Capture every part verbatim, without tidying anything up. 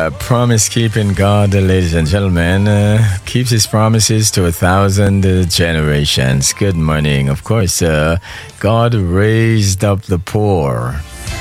A promise-keeping God, ladies and gentlemen, uh, keeps his promises to a thousand uh, generations. Good morning. Of course, uh, God raised up the poor.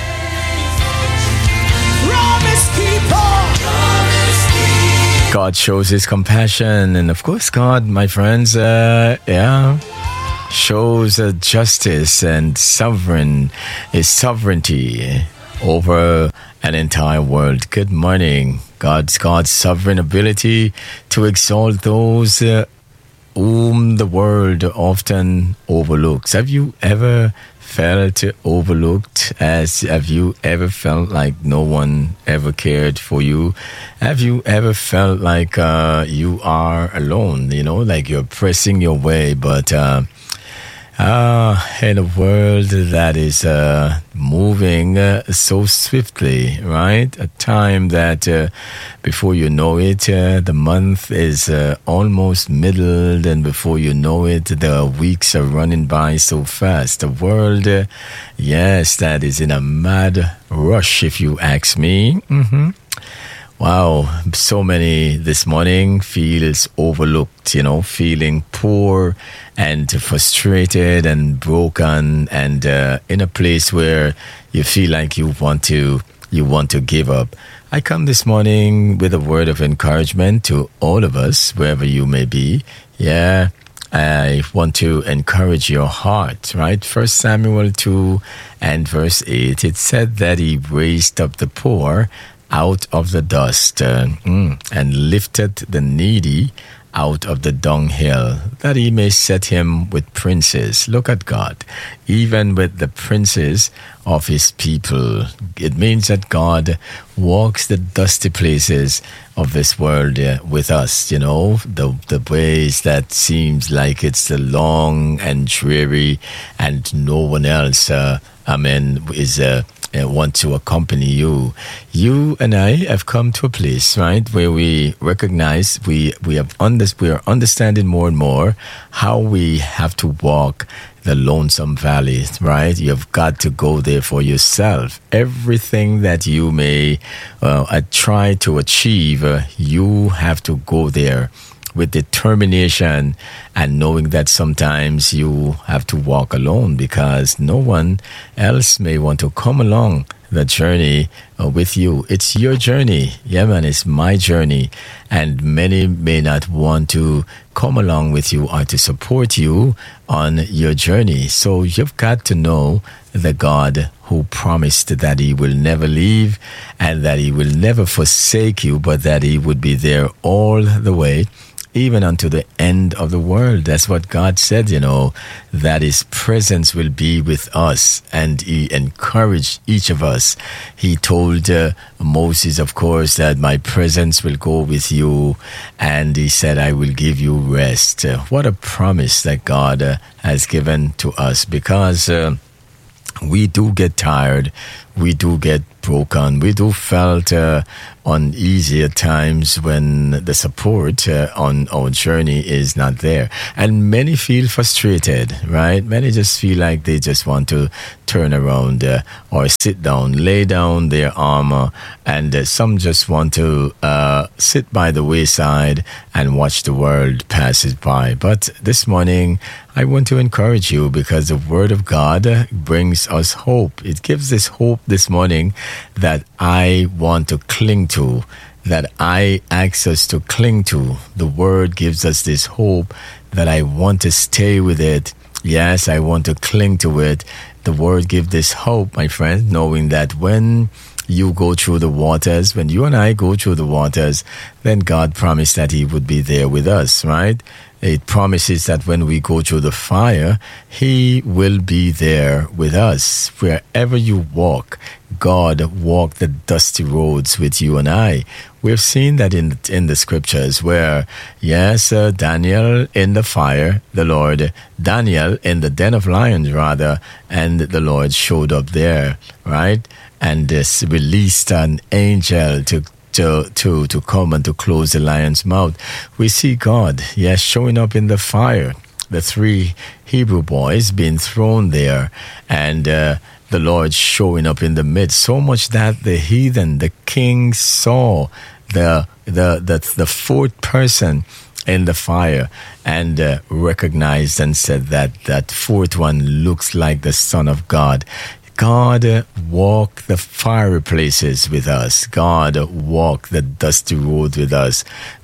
God shows his compassion. And of course, God, my friends, uh, yeah, shows uh, justice and sovereign, his sovereignty over an entire world. Good morning. God's God's sovereign ability to exalt those uh, whom the world often overlooks. Have you ever felt overlooked? As have you ever felt like no one ever cared for you? Have you ever felt like uh, you are alone? You know, like you're pressing your way, but uh, Uh, in a world that is uh, moving uh, so swiftly, right? A time that uh, before you know it, uh, the month is uh, almost middled, and before you know it, the weeks are running by so fast. A world, uh, yes, that is in a mad rush, if you ask me. Mm-hmm. Wow, so many this morning feels overlooked, you know, feeling poor and frustrated and broken and uh, in a place where you feel like you want to you want to give up. I come this morning with a word of encouragement to all of us, wherever you may be. Yeah, I want to encourage your heart, right? First Samuel two and verse eight, it said that he raised up the poor out of the dust uh, mm, and lifted the needy out of the dunghill, that he may set him with princes. Look at God, even with the princes of his people. It means that God walks the dusty places of this world uh, with us, you know, the the ways that seems like it's the long and dreary and no one else, uh, I mean, is uh, uh, want to accompany you. You and I have come to a place, right, where we recognize we we have under, we are understanding more and more how we have to walk the lonesome valley, right? You've got to go there for yourself. Everything that you may uh, try to achieve, uh, you have to go there with determination and knowing that sometimes you have to walk alone because no one else may want to come along the journey uh, with you. It's your journey. Yeah, man, it's my journey. And many may not want to come along with you or to support you on your journey. So you've got to know the God who promised that he will never leave and that he will never forsake you, but that he would be there all the way, even unto the end of the world. That's what God said, you know, that his presence will be with us, and he encouraged each of us. He told uh, Moses, of course, that my presence will go with you, and he said, I will give you rest. Uh, what a promise that God uh, has given to us, because uh, we do get tired, we do get broken, we do felt uh, uneasy at times when the support uh, on our journey is not there. And many feel frustrated, right? Many just feel like they just want to turn around uh, or sit down, lay down their armor, and uh, some just want to uh, sit by the wayside and watch the world passes by. But this morning, I want to encourage you because the Word of God brings us hope. It gives this hope this morning that I want to cling to, that I ask us to cling to. The Word gives us this hope that I want to stay with it. Yes, I want to cling to it. The Word gives this hope, my friend, knowing that when you go through the waters, when you and I go through the waters, then God promised that he would be there with us, right? It promises that when we go through the fire, he will be there with us. Wherever you walk, God walked the dusty roads with you and I. We've seen that in in the scriptures where, yes, uh, Daniel in the fire, the Lord, Daniel in the den of lions, rather, and the Lord showed up there, right? And uh, released an angel to To, to, to come and to close the lion's mouth. We see God, yes, showing up in the fire. The three Hebrew boys being thrown there, and uh, the Lord showing up in the midst. So much that the heathen, the king, saw the the the, the fourth person in the fire, and uh, recognized and said that that fourth one looks like the Son of God. God uh, walk the fiery places with us. God uh, walk the dusty road with us.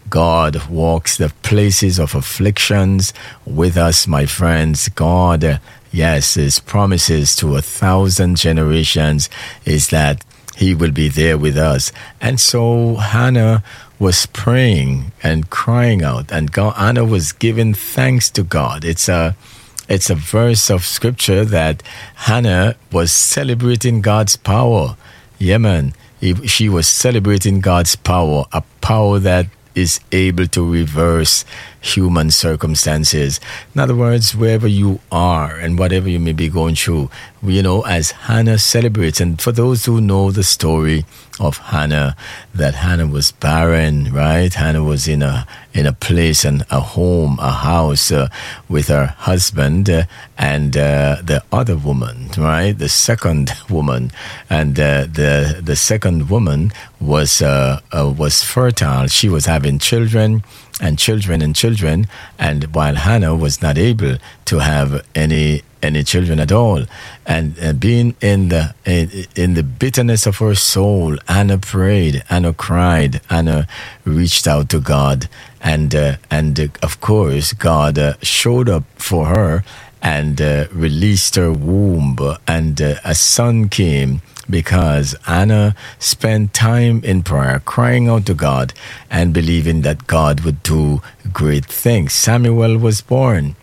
God walks the places of afflictions with us, my friends. God, uh, yes, his promises to a thousand generations is that he will be there with us. And so Hannah was praying and crying out, and God, Hannah was giving thanks to God. It's a It's a verse of scripture that Hannah was celebrating God's power. Yeah, man. He- She was celebrating God's power, a power that is able to reverse human circumstances. In other words, wherever you are and whatever you may be going through, you know, as Hannah celebrates. And for those who know the story of Hannah, that Hannah was barren, right? Hannah was in a in a place and a home, a house uh, with her husband uh, and uh, the other woman, right? The second woman, and uh, the the second woman was uh, uh, was fertile. She was having children and children and children, and while Hannah was not able to have any any children at all, and uh, being in the in, in the bitterness of her soul, Hannah prayed, Hannah cried, Hannah reached out to God, and uh, and uh, of course God uh, showed up for her and uh, released her womb, and uh, a son came, because Hannah spent time in prayer, crying out to God and believing that God would do great things. Samuel was born.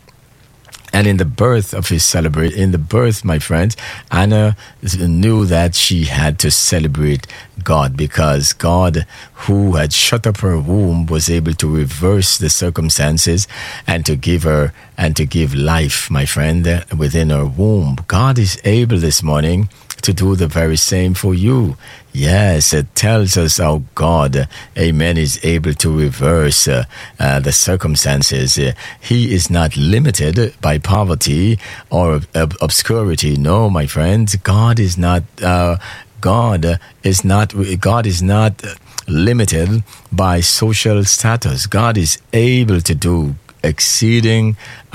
And in the birth of his celebrate, in the birth, my friends, Hannah knew that she had to celebrate God, because God, who had shut up her womb, was able to reverse the circumstances and to give her and to give life, my friend, within her womb. God is able this morning to do the very same for you. Yes, it tells us how God, amen, is able to reverse uh, uh, the circumstances. Uh, he is not limited by poverty or ob- obscurity. No, my friends, God is not. Uh, God is not. God is not limited by social status. God is able to do exceeding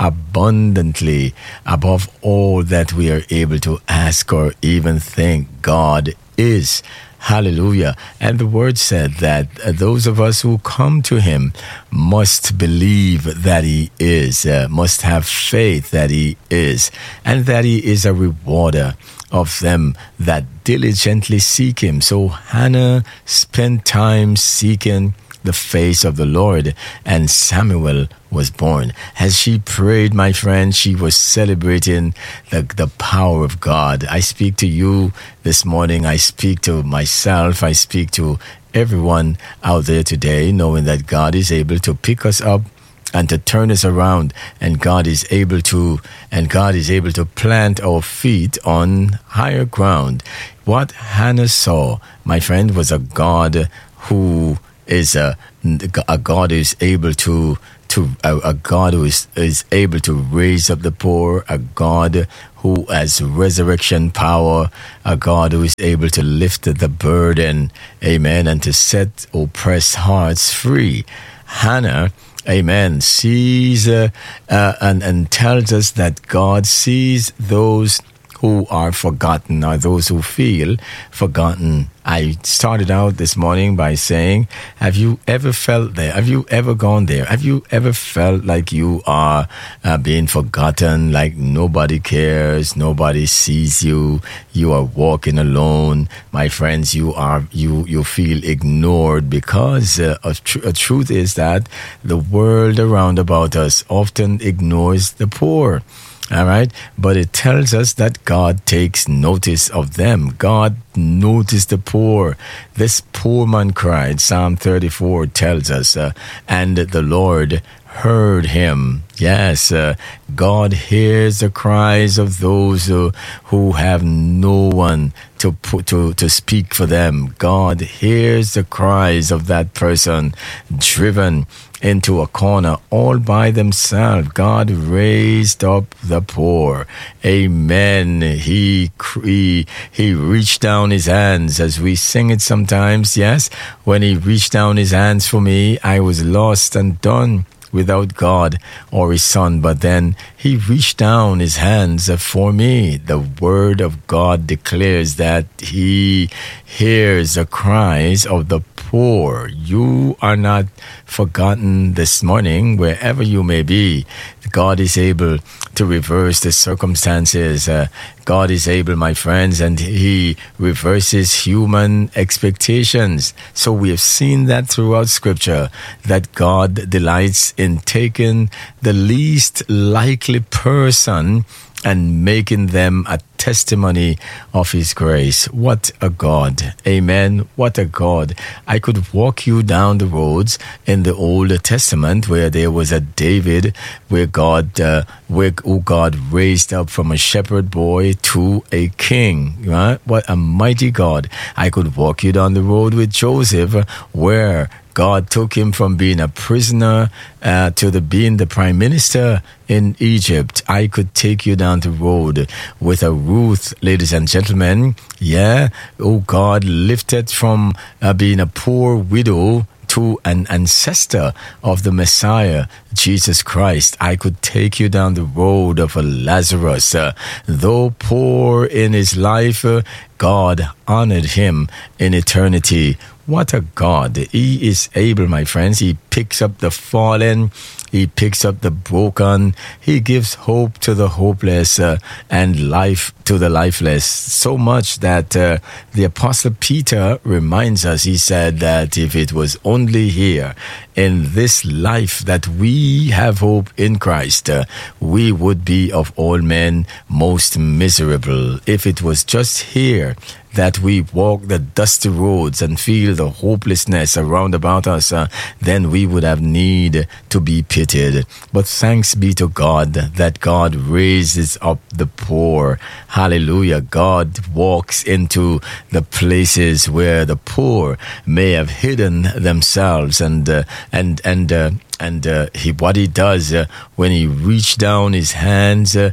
abundantly above all that we are able to ask or even think. God is. Hallelujah. And the word said that uh, those of us who come to him must believe that he is, uh, must have faith that he is, and that he is a rewarder of them that diligently seek him. So Hannah spent time seeking the face of the Lord, and Samuel was born. As she prayed, my friend, she was celebrating the, the power of God. I speak to you this morning. I speak to myself. I speak to everyone out there today, knowing that God is able to pick us up and to turn us around, and God is able to and God is able to plant our feet on higher ground. What Hannah saw, my friend, was a God who is a, a God who is able to to a, a God who is, is able to raise up the poor, a God who has resurrection power, a God who is able to lift the burden, amen, and to set oppressed hearts free. Hannah, amen, sees uh, uh, and, and tells us that God sees those who are forgotten, or those who feel forgotten. I started out this morning by saying, have you ever felt there? Have you ever gone there? Have you ever felt like you are uh, being forgotten, like nobody cares, nobody sees you, you are walking alone? My friends, you are you you feel ignored, because uh, a, tr- a truth is that the world around about us often ignores the poor. All right. But it tells us that God takes notice of them. God noticed the poor. This poor man cried. Psalm thirty-four tells us, uh, and the Lord heard him. Yes, uh, God hears the cries of those who, who have no one to put, to to speak for them. God hears the cries of that person driven into a corner all by themselves. God raised up the poor. Amen. He, he, he reached down his hands, as we sing it sometimes. Yes, when he reached down his hands for me, I was lost and done without God or his son, but then he reached down his hands for me. The word of God declares that he hears the cries of the poor. You are not forgotten this morning, wherever you may be. God is able to reverse the circumstances. Uh, God is able, my friends, and he reverses human expectations. So we have seen that throughout Scripture, that God delights in taking the least likely person and making them a testimony of his grace. What a God. Amen. What a God. I could walk you down the roads in the Old Testament where there was a David, where God, uh, where who God raised up from a shepherd boy to a king. Right? What a mighty God. I could walk you down the road with Joseph, where God took him from being a prisoner uh, to the being the prime minister in Egypt. I could take you down the road with a Ruth, ladies and gentlemen. Yeah, oh, God lifted from uh, being a poor widow to an ancestor of the Messiah, Jesus Christ. I could take you down the road of a Lazarus. Uh, though poor in his life, uh, God honored him in eternity. What a God. He is able, my friends. He picks up the fallen. He picks up the broken. He gives hope to the hopeless uh, and life to the lifeless. So much that uh, the Apostle Peter reminds us, he said that if it was only here in this life that we have hope in Christ, uh, we would be of all men most miserable. If it was just here that we walk the dusty roads and feel the hopelessness around about us, uh, then we would have need to be pitied. But thanks be to God that God raises up the poor. Hallelujah. God walks into the places where the poor may have hidden themselves, and uh, and and uh, and uh, he what he does uh, when he reaches down his hands. Uh,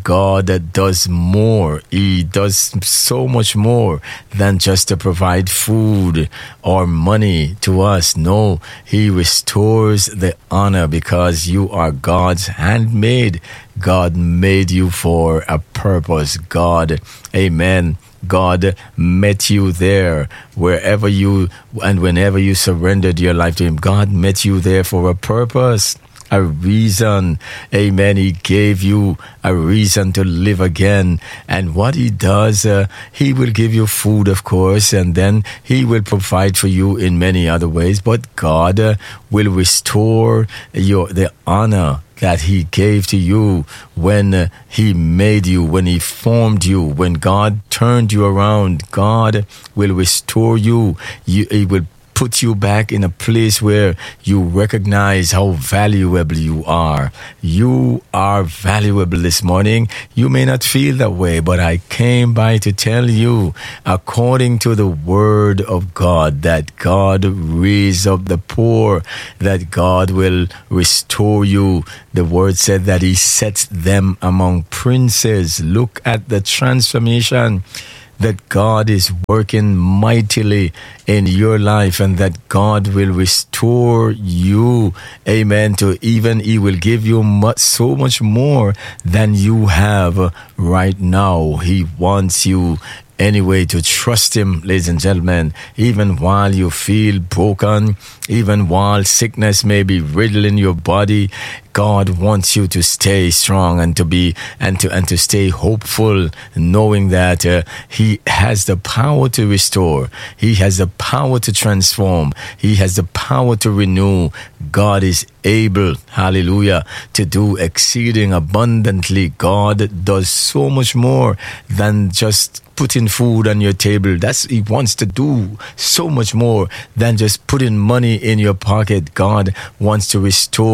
God does more. He does so much more than just to provide food or money to us. No, he restores the honor because you are God's handmaid. God made you for a purpose. God, amen. God met you there wherever you and whenever you surrendered your life to him. God met you there for a purpose. A reason, amen. He gave you a reason to live again. And what he does, uh, he will give you food, of course, and then he will provide for you in many other ways. But God uh, will restore your the honor that he gave to you when uh, he made you, when he formed you, when God turned you around. God will restore you. you he will put you back in a place where you recognize how valuable you are. You are valuable this morning. You may not feel that way, but I came by to tell you, according to the word of God, that God raised up the poor, that God will restore you. The word said that he sets them among princes. Look at the transformation that God is working mightily in your life, and that God will restore you. Amen. To even he will give you much, so much more than you have right now. He wants you anyway to trust him, ladies and gentlemen, even while you feel broken, even while sickness may be riddling your body. God wants you to stay strong and to be and to and to stay hopeful, knowing that uh, he has the power to restore. He has the power to transform. He has the power to renew. God is able, hallelujah, to do exceeding abundantly. God does so much more than just putting food on your table. That's he wants to do so much more than just putting money in your pocket. God wants to restore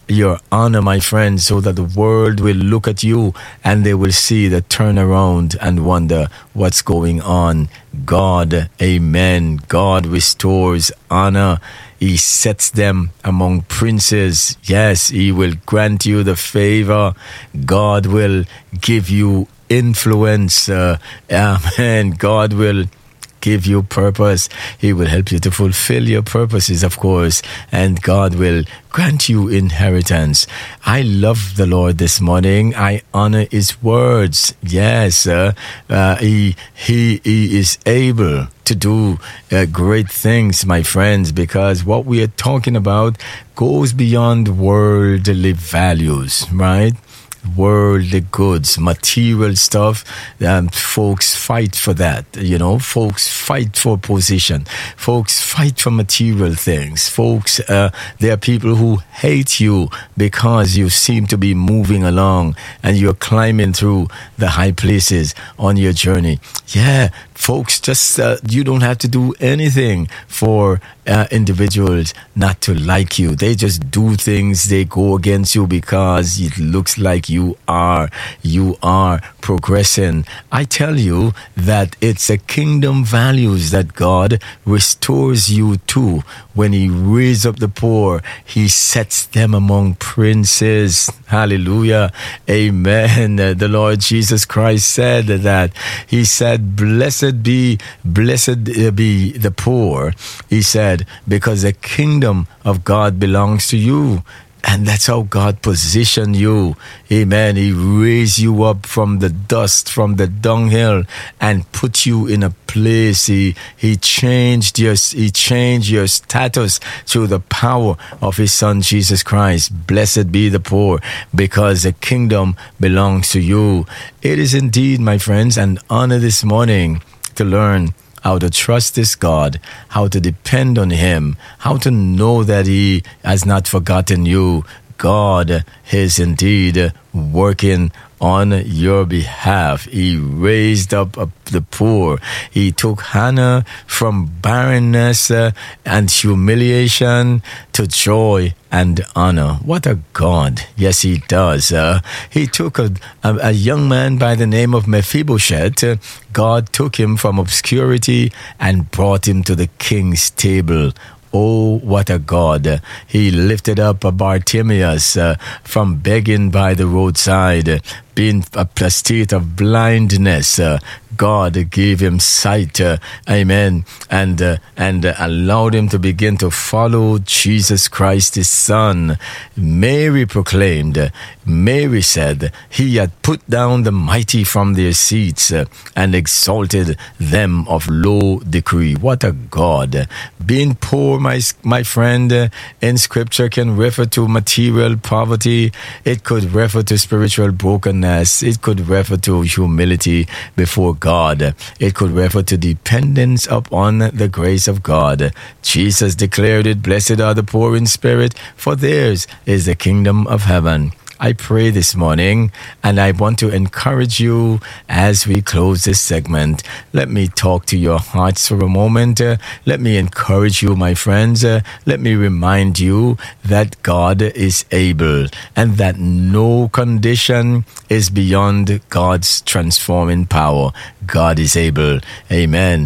your honor, my friends, so that the world will look at you and they will see the turnaround and wonder what's going on. God, amen. God restores honor. He sets them among princes. Yes, he will grant you the favor. God will give you influence. Uh, amen. God will give you purpose. He will help you to fulfill your purposes, of course, and God will grant you inheritance. I love the Lord this morning. I honor his words. Yes, uh, uh, he, he, he is able to do uh, great things, my friends, because what we are talking about goes beyond worldly values, right? Worldly goods, material stuff. Um, folks fight for that, you know. Folks fight for position. Folks fight for material things. Folks, uh, there are people who hate you because you seem to be moving along and you're climbing through the high places on your journey. Yeah, folks, just uh, you don't have to do anything for uh, individuals not to like you. They just do things. They go against you because it looks like you are you are progressing. I tell you that it's a kingdom values that God restores you to. When he raises up the poor, he sets them among princes. Hallelujah. Amen. The Lord Jesus Christ said that. He said, blessed be, blessed be the poor. He said, because the kingdom of God belongs to you. And that's how God positioned you. Amen. He raised you up from the dust, from the dunghill, and put you in a place. He, he changed your, he changed your status through the power of his son, Jesus Christ. Blessed be the poor, because the kingdom belongs to you. It is indeed, my friends, an honor this morning to learn how to trust this God, how to depend on him, how to know that he has not forgotten you. God is indeed working on your behalf. He raised up uh, the poor. He took Hannah from barrenness uh, and humiliation to joy and honor. What a God. Yes, he does. Uh, he took a, a, a young man by the name of Mephibosheth. Uh, God took him from obscurity and brought him to the king's table. Oh, what a God. He lifted up a Bartimaeus uh, from begging by the roadside, being a state of blindness. Uh, God gave him sight, uh, amen, and uh, and uh, allowed him to begin to follow Jesus Christ, his son. Mary proclaimed, Mary said, he had put down the mighty from their seats uh, and exalted them of low degree. What a God. Being poor, my, my friend, uh, in scripture can refer to material poverty. It could refer to spiritual brokenness. It could refer to humility before God. It could refer to dependence upon the grace of God. Jesus declared it, blessed are the poor in spirit, for theirs is the kingdom of heaven. I pray this morning, and I want to encourage you as we close this segment. Let me talk to your hearts for a moment. Uh, let me encourage you, my friends. Uh, let me remind you that God is able and that no condition is beyond God's transforming power. God is able. Amen.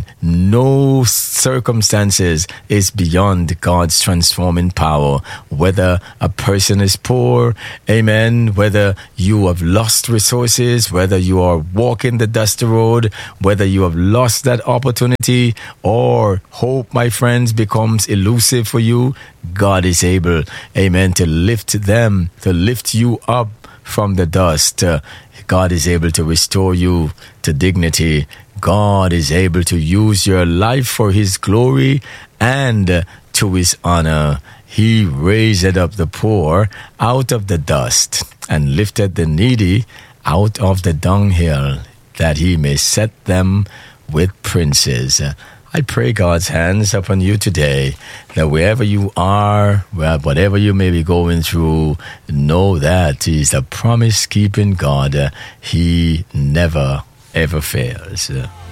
No circumstances is beyond God's transforming power. Whether a person is poor, amen, whether you have lost resources, whether you are walking the dusty road, whether you have lost that opportunity, or hope, my friends, becomes elusive for you, God is able, amen, to lift them, to lift you up from the dust. Uh, God is able to restore you to dignity. God is able to use your life for his glory and uh, to his honor. He raised up the poor out of the dust and lifted the needy out of the dunghill, that he may set them with princes. I pray God's hands upon you today, that wherever you are, whatever you may be going through, know that he is a promise-keeping God. He never, ever fails.